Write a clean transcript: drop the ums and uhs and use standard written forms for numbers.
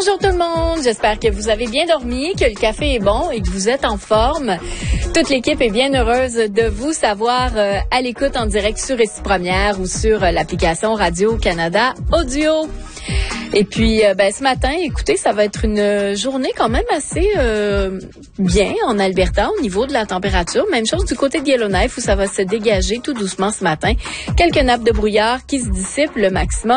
Bonjour tout le monde, j'espère que vous avez bien dormi, que le café est bon et que vous êtes en forme. Toute l'équipe est bien heureuse de vous savoir à l'écoute en direct sur Récit Première ou sur l'application Radio-Canada Audio. Et puis, ce matin, écoutez, ça va être une journée quand même assez bien en Alberta au niveau de la température. Même chose du côté de Yellowknife où ça va se dégager tout doucement ce matin. Quelques nappes de brouillard qui se dissipent le maximum.